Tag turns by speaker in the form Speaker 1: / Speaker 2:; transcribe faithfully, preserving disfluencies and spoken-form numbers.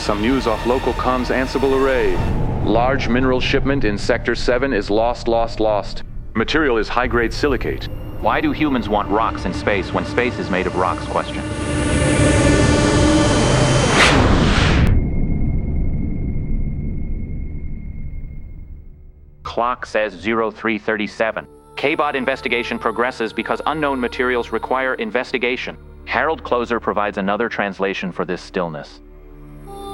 Speaker 1: Some news off local comms Ansible array. Large mineral shipment in Sector seven is lost, lost, lost. Material is high-grade silicate.
Speaker 2: Why do humans want rocks in space when space is made of rocks? Question. Clock says zero three thirty-seven. K-Bot investigation progresses because unknown materials require investigation. Harold Closer provides another translation for this stillness.